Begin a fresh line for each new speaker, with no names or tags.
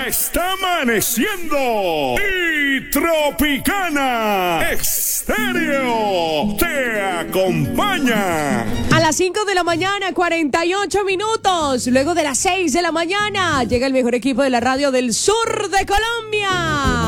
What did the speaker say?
está amaneciendo y Tropicana Estéreo te acompaña.
A las 5 de la mañana, 48 minutos. Luego de las 6 de la mañana, llega el mejor equipo de la radio del sur de Colombia.